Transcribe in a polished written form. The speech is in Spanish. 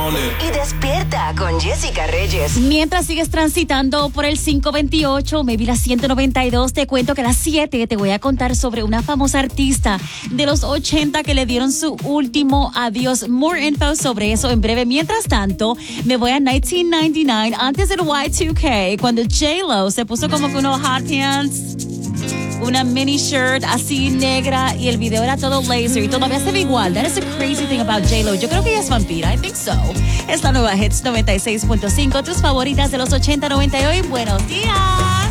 Y despierta con Jessica Reyes. Mientras sigues transitando por el 528, maybe la 192, te cuento que a las 7 te voy a contar sobre una famosa artista de los 80 que le dieron su último adiós. More info sobre eso en breve. Mientras tanto, me voy a 1999, antes del Y2K, cuando J-Lo se puso como que unos hot pants, una mini shirt así negra, y el video era todo laser y todavía se ve igual. That is the crazy thing about J-Lo. Yo creo que ella es vampira. I think so. Es la nueva Hits 96.5, tus favoritas de los 80, 90 y hoy. Buenos días.